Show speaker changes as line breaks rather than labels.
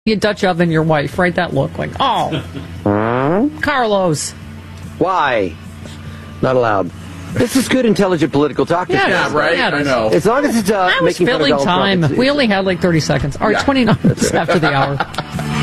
You Dutch oven your wife, right? That look like, Carlos.
Why? Not allowed. This is good, intelligent political talk.
Yeah, right?
Yeah,
I know.
As long as it's
I was
making fun of
filling
Donald
time.
Trump,
We only had like 30 seconds. All right, 29 minutes after the hour.